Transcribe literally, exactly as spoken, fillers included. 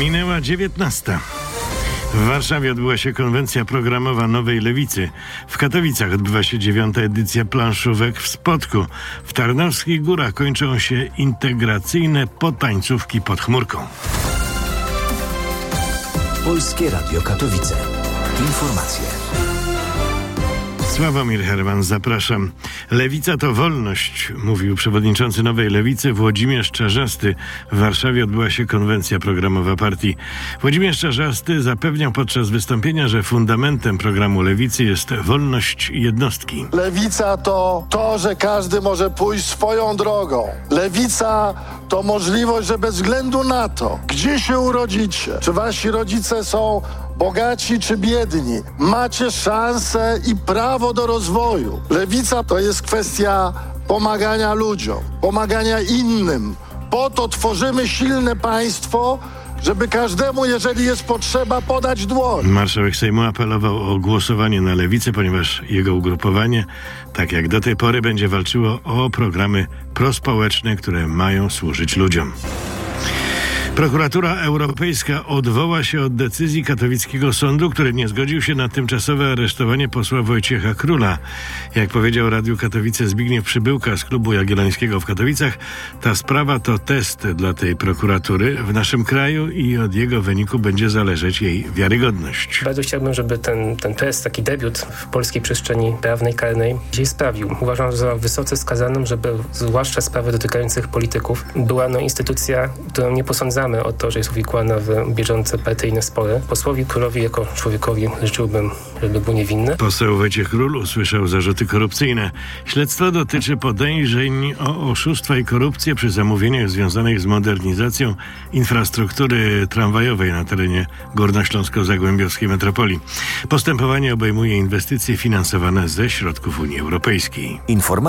Minęła dziewiętnasta. W Warszawie odbyła się konwencja programowa Nowej Lewicy. W Katowicach odbywa się dziewiąta edycja planszówek w Spodku. W Tarnowskich Górach kończą się integracyjne potańcówki pod chmurką. Polskie Radio Katowice. Informacje. Sławomir Herman, zapraszam. Lewica to wolność, mówił przewodniczący Nowej Lewicy Włodzimierz Czarzasty. W Warszawie odbyła się konwencja programowa partii. Włodzimierz Czarzasty zapewniał podczas wystąpienia, że fundamentem programu Lewicy jest wolność jednostki. Lewica to to, że każdy może pójść swoją drogą. Lewica to możliwość, że bez względu na to, gdzie się urodzicie, czy wasi rodzice są bogaci czy biedni, macie szansę i prawo do rozwoju. Lewica to jest kwestia pomagania ludziom, pomagania innym. Po to tworzymy silne państwo, żeby każdemu, jeżeli jest potrzeba, podać dłoń. Marszałek Sejmu apelował o głosowanie na Lewicę, ponieważ jego ugrupowanie, tak jak do tej pory, będzie walczyło o programy prospołeczne, które mają służyć ludziom. Prokuratura Europejska odwoła się od decyzji katowickiego sądu, który nie zgodził się na tymczasowe aresztowanie posła Wojciecha Króla. Jak powiedział Radiu Katowice Zbigniew Przybyłka z klubu Jagiellońskiego w Katowicach, ta sprawa to test dla tej prokuratury w naszym kraju i od jego wyniku będzie zależeć jej wiarygodność. Bardzo chciałbym, żeby ten, ten test, taki debiut w polskiej przestrzeni prawnej, karnej się sprawił. Uważam za wysoce skazaną, żeby zwłaszcza sprawy dotykających polityków była no instytucja, którą nie posądzamy o to, że jest uwikłana w bieżące partyjne spory. Posłowi Królowi jako człowiekowi życzyłbym, żeby był niewinny. Poseł Wojciech Król usłyszał zarzuty korupcyjne. Śledztwo dotyczy podejrzeń o oszustwa i korupcję przy zamówieniach związanych z modernizacją infrastruktury tramwajowej na terenie górnośląsko-zagłębiowskiej metropolii. Postępowanie obejmuje inwestycje finansowane ze środków Unii Europejskiej. Informacje